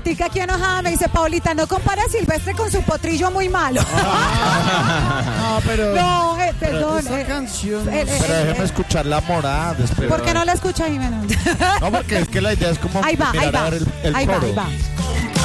Paulitica aquí enojada me dice, Paulita, no compara a Silvestre con su potrillo muy malo. No, pero... No, perdón. Esa canción... Pero déjeme escuchar la morada después. ¿Por qué no la escucha, Jimena? No, porque es que la idea es como Ahí va, mirar ahí va. a ver el Ahí va, coro. ahí va.